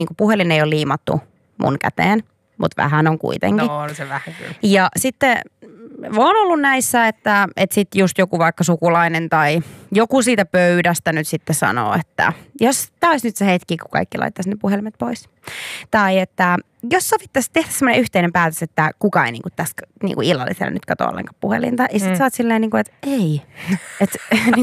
niinku puhelin ei ole liimattu mun käteen, mutta vähän on kuitenkin. No on se vähän kyllä. Ja sitten on ollut näissä, että sitten just joku vaikka sukulainen tai joku siitä pöydästä nyt sitten sanoo, että jos tämä olisi nyt se hetki, kun kaikki laittaisi ne puhelimet pois. Tai että jos sovittaisiin tehdä semmoinen yhteinen päätös, että kukaan ei tässä illallisella nyt katso ollenkaan puhelinta. Ja sitten sä oot silleen, että ei. Että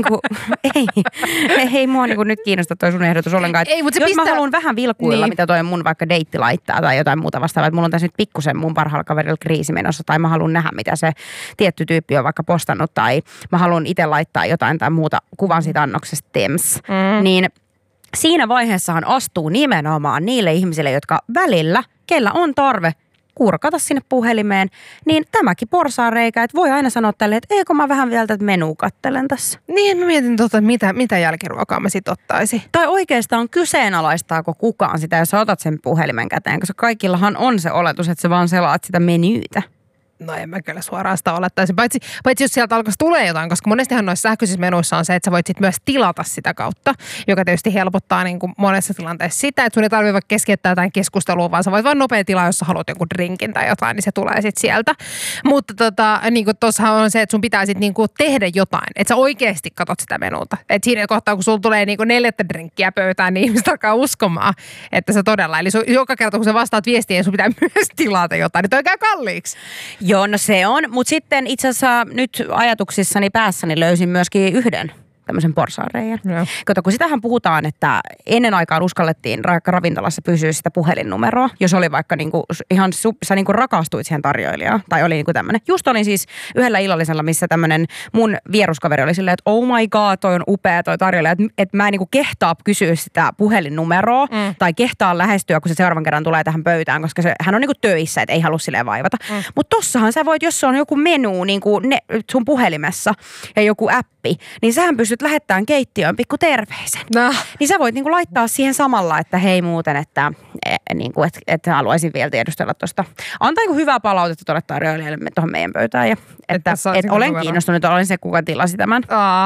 ei mua nyt kiinnosta toi sun ehdotus ollenkaan. Ei, mutta jos mä haluan vähän vilkuilla, mitä toi mun vaikka deitti laittaa tai jotain muuta vastaavaa, että mulla on tässä nyt pikkusen mun parhaalla kaverilla kriisi menossa tai mä haluan nähdä, mitä se tietty tyyppi on vaikka postannut tai mä haluan itse laittaa jotain tai muuta kuvan siitä annoksesta Tems, niin siinä vaiheessahan astuu nimenomaan niille ihmisille, jotka välillä, kellä on tarve kurkata sinne puhelimeen, niin tämäkin porsaanreikä, että voi aina sanoa tälle, että eikö mä vähän vielä tätä menua kattelen tässä. Niin, mä mietin mitä jälkiruokaa mä sit ottaisin. Tai oikeastaan kyseenalaistaako kukaan sitä, jos sä otat sen puhelimen käteen, koska kaikillahan on se oletus, että sä vaan selaat sitä menyytä. No en mä kyllä suoraan sitä olettaisi. Paitsi jos sieltä alkaisi tulee jotain, koska monestihan noissa sähköisissä menuissa on se, että sä voit sit myös tilata sitä kautta, joka tietysti helpottaa niin kuin monessa tilanteessa sitä, että sun ei tarvitse vaikka keskeyttää jotain keskustelua, vaan sä voit vaan nopea tilaa, jos sä haluat jonkun drinkin tai jotain, niin se tulee sitten sieltä. Mutta niin kuin tossahan on se, että sun pitää sitten niin kuin tehdä jotain, että sä oikeasti katot sitä menuuta. Että siinä kohtaa, kun sulla tulee niin kuin 4 drinkkiä pöytään, niin ihmiset alkaa uskomaan, että sä todella. Eli joka kerta, kun sä vastaat viestiin, niin sun pitää myös tilata jotain, niin toi käy kalliiksi. Joo, no se on, mutta sitten itse asiassa nyt ajatuksissani päässäni löysin myöskin yhden tämmöisen porsaanreiän. Kato, kun sitähän puhutaan, että ennen aikaan uskallettiin ravintolassa pysyä sitä puhelinnumeroa, jos oli vaikka niinku ihan, sä niinku rakastuit siihen tarjoilijaan, tai oli niinku tämmöinen. Just olin siis yhdellä illallisella, missä tämmöinen mun vieruskaveri oli silleen, että oh my god, toi on upea toi tarjoilija, että mä en niinku kehtaa kysyä sitä puhelinnumeroa, tai kehtaa lähestyä, kun se seuraavan kerran tulee tähän pöytään, koska hän on niinku töissä, että ei halua silleen vaivata. Mutta tossahan sä voit, jos se on joku menu niinku sun puhelimessa ja joku appi, niin sähän pystyt lähettämään keittiöön pikku terveisen. No. Niin sä voit niinku laittaa siihen samalla, että hei muuten, että niinku, että haluaisin vielä tiedustella tuosta. Antaa niinku hyvää palautetta tuolle tarjoilijalle tuohon meidän pöytään. Ja, että olen kiinnostunut, olen se, kuka tilasi tämän.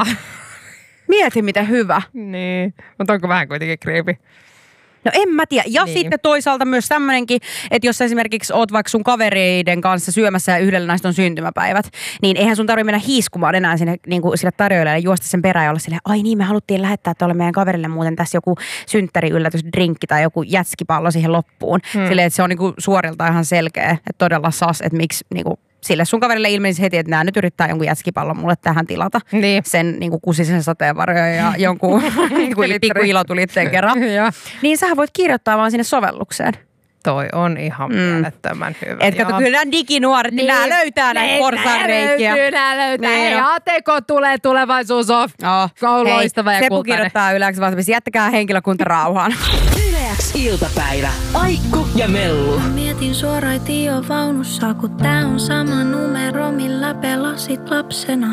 Mieti, miten hyvä. Niin, mutta onko vähän kuitenkin creepy? No en mä tiedä. Ja sitten toisaalta myös tämmöinenkin, että jos esimerkiksi oot vaikka sun kavereiden kanssa syömässä ja yhdellä näistä on syntymäpäivät, niin eihän sun tarvitse mennä hiiskumaan enää sinne, niin kuin sille tarjoilijalle juosta sen perään ja olla silleen, ai niin, me haluttiin lähettää tuolle meidän kaverille muuten tässä joku synttäri-yllätysdrinkki tai joku jätskipallo siihen loppuun. Silleen, että se on niin kuin suorilta ihan selkeä, että todella sas, että miksi niin kuin sille sun kaverille ilmenisi heti, että nämä nyt yrittää jonkun jätskipallon mulle tähän tilata. Niin. Sen niin kuin kusisen sateenvarjoja ja jonkun pikku ilotulitteen kerran. Niin sähän voit kirjoittaa vaan sinne sovellukseen. Toi on ihan mielettömän hyvä. Että kato, kyllä nämä diginuoret, niin nämä löytää näitä porsaanreikiä. Nämä löytää. Ei, ATK tulee, tulevaisuus on. Loistava ja Seppu kultainen. kirjoittaa Yle X vastaamassa, jättäkää henkilökunta rauhaan. Yle X iltapäivä. Aikku ja Mellu. Mä mietin suoraitio vaunussa, kun tää on sama numero, millä pelasit lapsena.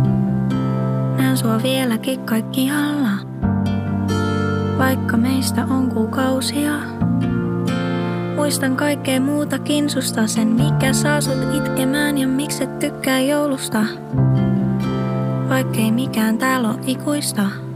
Näen sua vieläkin kaikkialla, vaikka meistä on kuukausia. Muistan kaikkea muutakin susta, sen mikä saa sut itkemään ja mikset tykkää joulusta. Vaikkei mikään täällä on ikuista.